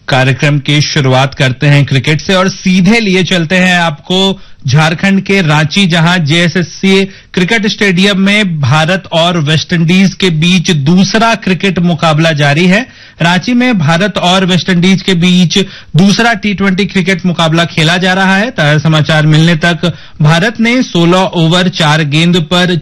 कार्यक्रम की शुरुआत करते हैं क्रिकेट से और सीधे लिए चलते हैं आपको झारखंड के रांची, जहां जेएसएससी क्रिकेट स्टेडियम में भारत और वेस्टइंडीज के बीच दूसरा क्रिकेट मुकाबला जारी है। रांची में भारत और वेस्टइंडीज के बीच दूसरा टी20 क्रिकेट मुकाबला खेला जा रहा है। ताजा समाचार मिलने तक भारत ने 16 ओवर 4 गेंद पर